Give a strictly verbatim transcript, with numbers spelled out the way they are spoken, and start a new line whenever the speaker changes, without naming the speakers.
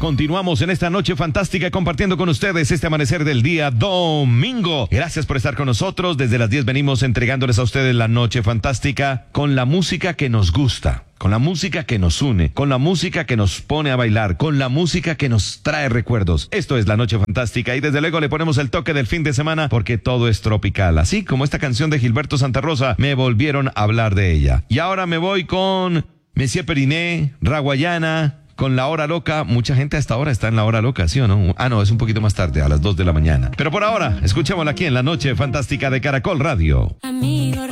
Continuamos en esta noche fantástica compartiendo con ustedes este amanecer del día domingo. Gracias por estar con nosotros. Desde las diez venimos entregándoles a ustedes la noche fantástica con la música que nos gusta, con la música que nos une, con la música que nos pone a bailar, con la música que nos trae recuerdos. Esto es la noche fantástica y desde luego le ponemos el toque del fin de semana porque todo es tropical. Así como esta canción de Gilberto Santa Rosa, me volvieron a hablar de ella. Y ahora me voy con Messier Periné, Raguayana, con La Hora Loca. Mucha gente hasta ahora está en La Hora Loca, ¿sí o no? Ah, no, es un poquito más tarde, a las dos de la mañana. Pero por ahora, escuchémosla aquí en la noche fantástica de Caracol Radio.
Amigo.